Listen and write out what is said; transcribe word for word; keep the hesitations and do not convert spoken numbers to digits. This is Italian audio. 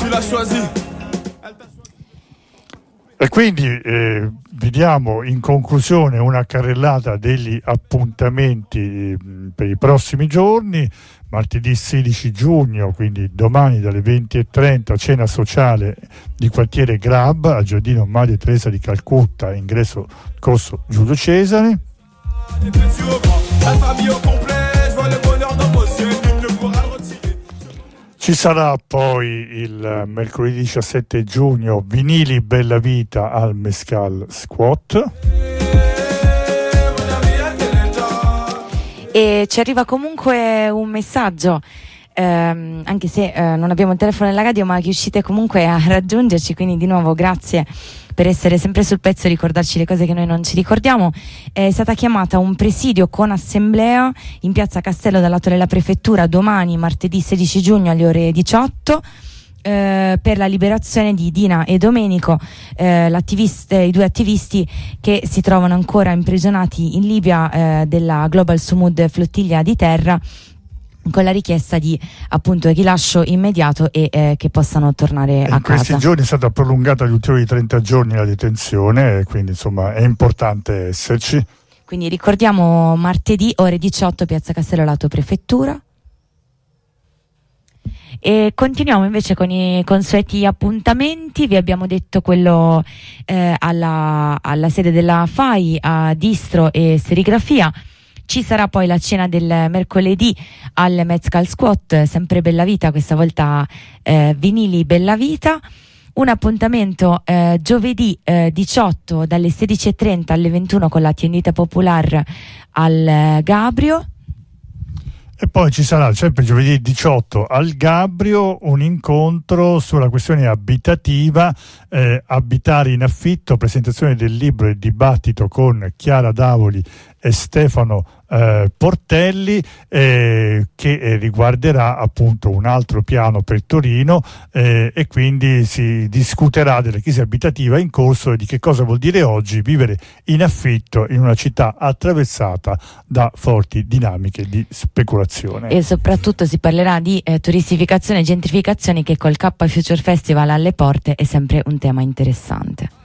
E quindi eh, vediamo in conclusione una carrellata degli appuntamenti eh, per i prossimi giorni. Martedì sedici giugno, quindi domani dalle venti e trenta, cena sociale di quartiere Grab a Giardino Maria Teresa di Calcutta, ingresso corso Giulio Cesare. Ci sarà poi il mercoledì diciassette giugno Vinili Bella Vita al Mescal Squat. E ci arriva comunque un messaggio, ehm, anche se eh, non abbiamo il telefono nella radio, ma che riuscite comunque a raggiungerci, quindi di nuovo grazie per essere sempre sul pezzo e ricordarci le cose che noi non ci ricordiamo. È stata chiamata un presidio con assemblea in piazza Castello dal lato della prefettura domani martedì sedici giugno alle ore diciotto eh, per la liberazione di Dina e Domenico, eh, l'attivista, i due attivisti che si trovano ancora imprigionati in Libia eh, della Global Sumud Flottiglia di Terra, con la richiesta di appunto rilascio immediato e eh, che possano tornare a in casa. Questi giorni è stata prolungata di ulteriori trenta giorni la detenzione, quindi insomma è importante esserci. Quindi ricordiamo martedì ore diciotto piazza Castello lato prefettura. E continuiamo invece con i consueti appuntamenti. Vi abbiamo detto quello eh, alla, alla sede della F A I a distro e serigrafia. Ci sarà poi la cena del mercoledì al Mescal Squat, sempre Bella Vita, questa volta eh, Vinili Bella Vita. Un appuntamento eh, giovedì eh, diciotto dalle sedici e trenta alle ventuno con la tiendita Popular al eh, Gabrio. E poi ci sarà sempre giovedì diciotto al Gabrio un incontro sulla questione abitativa, eh, abitare in affitto, presentazione del libro e dibattito con Chiara Davoli e Stefano eh, Portelli, eh, che eh, riguarderà appunto un altro piano per Torino, eh, e quindi si discuterà della crisi abitativa in corso e di che cosa vuol dire oggi vivere in affitto in una città attraversata da forti dinamiche di speculazione. E soprattutto si parlerà di eh, turistificazione e gentrificazione, che col K Future Festival alle porte è sempre un tema interessante.